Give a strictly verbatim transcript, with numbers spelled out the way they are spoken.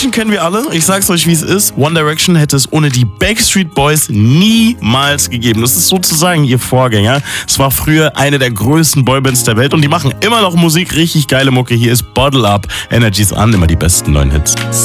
Direction kennen wir alle. Ich sag's euch, wie es ist. One Direction hätte es ohne die Backstreet Boys niemals gegeben. Das ist sozusagen ihr Vorgänger. Es war früher eine der größten Boybands der Welt und die machen immer noch Musik, richtig geile Mucke. Hier ist Bottle Up, Energies an, immer die besten neuen Hits.